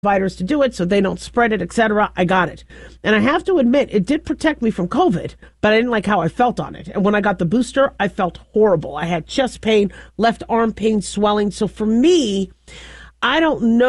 providers to do it so they don't spread it, etc. I got it. And I have to admit, it did protect me from COVID, but I didn't like how I felt on it. And when I got the booster, I felt horrible. I had chest pain, left arm pain, swelling. So for me, I don't know